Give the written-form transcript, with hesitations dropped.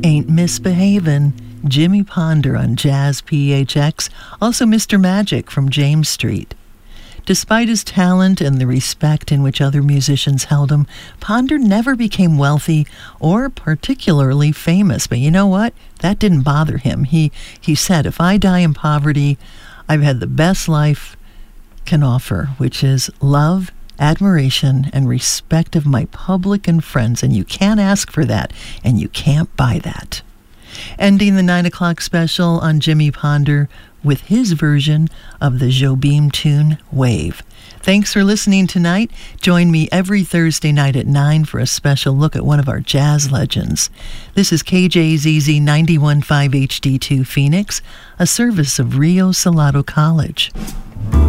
Ain't Misbehavin', Jimmy Ponder on Jazz PHX, also Mr. Magic from James Street. Despite his talent and the respect in which other musicians held him, Ponder never became wealthy or particularly famous. But you know what? That didn't bother him. He said, if I die in poverty, I've had the best life can offer, which is love, admiration, and respect of my public and friends. And you can't ask for that, and you can't buy that. Ending the 9 o'clock special on Jimmy Ponder with his version of the Jobim tune, Wave. Thanks for listening tonight. Join me every Thursday night at 9 for a special look at one of our jazz legends. This is KJZZ 91.5 HD2 Phoenix, a service of Rio Salado College.